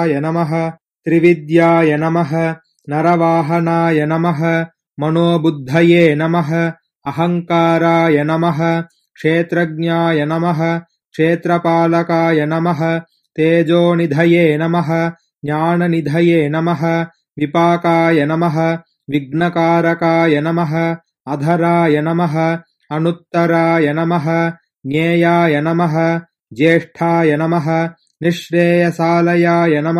नमः त्रिविद्याय नमः नरवाहनाय नमः मनोबुद्धये नमः अहङ्काराय नमः क्षेत्रज्ञाय नमः क्षेत्रपालकाय नमः तेजोनिधये नमः ज्ञाननिधये नमः विपाकाय नमः विघ्नकारकाय नमः अधराय नमः अनुत्तराय नमः ज्ञेयाय नमः ज्येष्ठाय नमः निःश्रेयसालयाय नमः